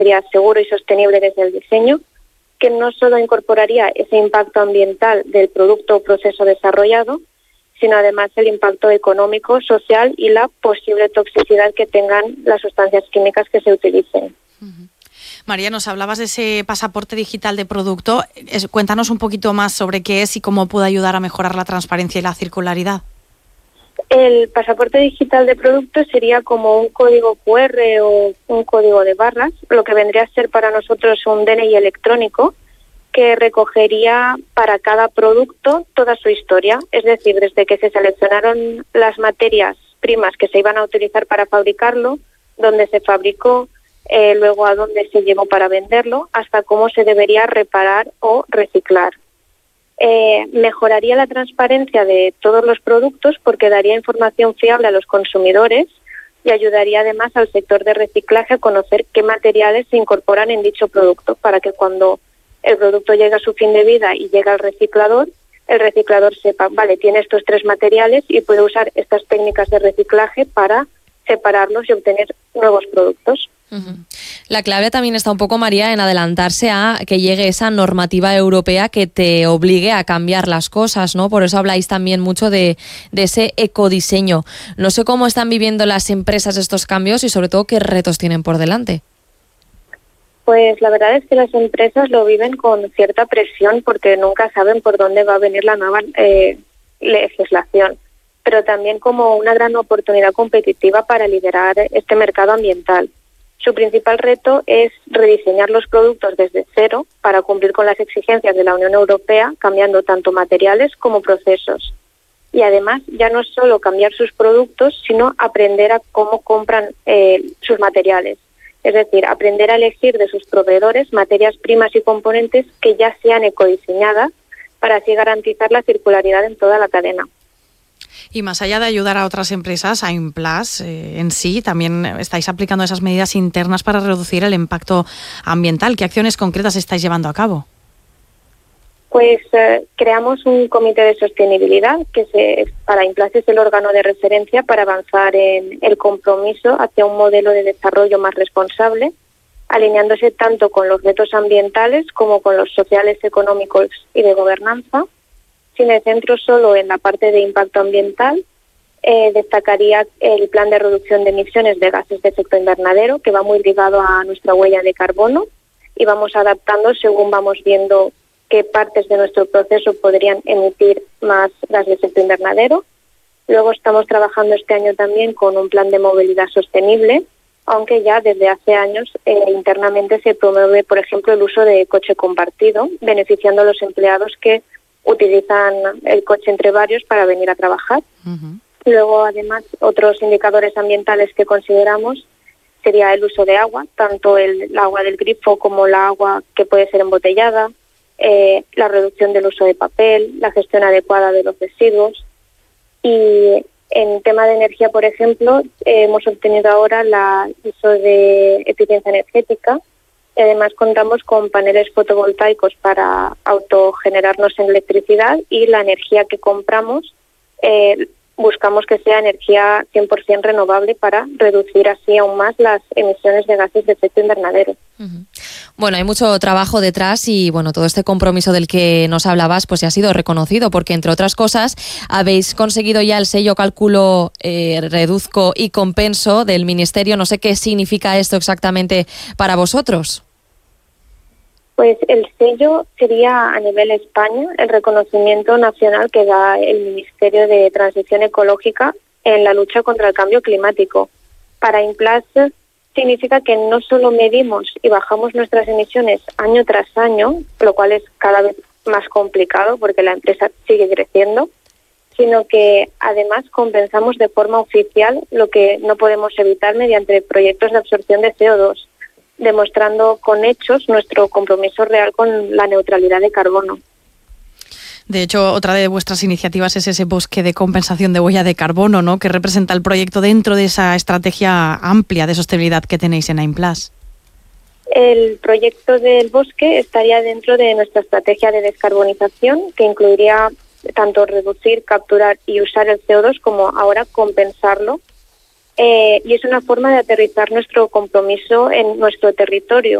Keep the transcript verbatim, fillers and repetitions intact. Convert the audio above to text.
sería seguro y sostenible desde el diseño, que no solo incorporaría ese impacto ambiental del producto o proceso desarrollado, sino además el impacto económico, social y la posible toxicidad que tengan las sustancias químicas que se utilicen. Uh-huh. María, nos hablabas de ese pasaporte digital de producto. Es, cuéntanos un poquito más sobre qué es y cómo puede ayudar a mejorar la transparencia y la circularidad. El pasaporte digital de producto sería como un código cu erre o un código de barras, lo que vendría a ser para nosotros un de ene i electrónico, que recogería para cada producto toda su historia, es decir, desde que se seleccionaron las materias primas que se iban a utilizar para fabricarlo, dónde se fabricó, eh, luego a dónde se llevó para venderlo, hasta cómo se debería reparar o reciclar. Eh, mejoraría la transparencia de todos los productos porque daría información fiable a los consumidores y ayudaría además al sector de reciclaje a conocer qué materiales se incorporan en dicho producto para que cuando el producto llega a su fin de vida y llega al reciclador, el reciclador sepa, vale, tiene estos tres materiales y puede usar estas técnicas de reciclaje para separarlos y obtener nuevos productos. Uh-huh. La clave también está un poco, María, en adelantarse a que llegue esa normativa europea que te obligue a cambiar las cosas, ¿no? Por eso habláis también mucho de, de ese ecodiseño. No sé cómo están viviendo las empresas estos cambios y sobre todo qué retos tienen por delante. Pues la verdad es que las empresas lo viven con cierta presión porque nunca saben por dónde va a venir la nueva eh, legislación, pero también como una gran oportunidad competitiva para liderar este mercado ambiental. Su principal reto es rediseñar los productos desde cero para cumplir con las exigencias de la Unión Europea, cambiando tanto materiales como procesos. Y además ya no es solo cambiar sus productos, sino aprender a cómo compran eh, sus materiales. Es decir, aprender a elegir de sus proveedores materias primas y componentes que ya sean ecodiseñadas para así garantizar la circularidad en toda la cadena. Y más allá de ayudar a otras empresas, a Implas eh, en sí, también estáis aplicando esas medidas internas para reducir el impacto ambiental. ¿Qué acciones concretas estáis llevando a cabo? Pues eh, creamos un comité de sostenibilidad que se, para Implas es el órgano de referencia para avanzar en el compromiso hacia un modelo de desarrollo más responsable, alineándose tanto con los retos ambientales como con los sociales, económicos y de gobernanza. Si me centro solo en la parte de impacto ambiental, eh, destacaría el plan de reducción de emisiones de gases de efecto invernadero, que va muy ligado a nuestra huella de carbono y vamos adaptando según vamos viendo qué partes de nuestro proceso podrían emitir más gases de efecto invernadero. Luego estamos trabajando este año también con un plan de movilidad sostenible, aunque ya desde hace años eh, internamente se promueve, por ejemplo, el uso de coche compartido, beneficiando a los empleados que utilizan el coche entre varios para venir a trabajar. Uh-huh. Luego, además, otros indicadores ambientales que consideramos sería el uso de agua, tanto el, el agua del grifo como la agua que puede ser embotellada, eh, la reducción del uso de papel, la gestión adecuada de los residuos. Y en tema de energía, por ejemplo, eh, hemos obtenido ahora el uso de eficiencia energética. Y además contamos con paneles fotovoltaicos para autogenerarnos en electricidad y la energía que compramos eh, buscamos que sea energía cien por ciento renovable para reducir así aún más las emisiones de gases de efecto invernadero. Uh-huh. Bueno, hay mucho trabajo detrás y bueno, todo este compromiso del que nos hablabas pues ya ha sido reconocido porque entre otras cosas habéis conseguido ya el sello Cálculo eh, Reduzco y Compenso del Ministerio. No sé qué significa esto exactamente para vosotros. Pues el sello sería a nivel España el reconocimiento nacional que da el Ministerio de Transición Ecológica en la lucha contra el cambio climático. Para Implas significa que no solo medimos y bajamos nuestras emisiones año tras año, lo cual es cada vez más complicado porque la empresa sigue creciendo, sino que además compensamos de forma oficial lo que no podemos evitar mediante proyectos de absorción de ce o dos, demostrando con hechos nuestro compromiso real con la neutralidad de carbono. De hecho, otra de vuestras iniciativas es ese bosque de compensación de huella de carbono, ¿no?, que representa el proyecto dentro de esa estrategia amplia de sostenibilidad que tenéis en Implas. El proyecto del bosque estaría dentro de nuestra estrategia de descarbonización, que incluiría tanto reducir, capturar y usar el ce o dos como ahora compensarlo eh, y es una forma de aterrizar nuestro compromiso en nuestro territorio.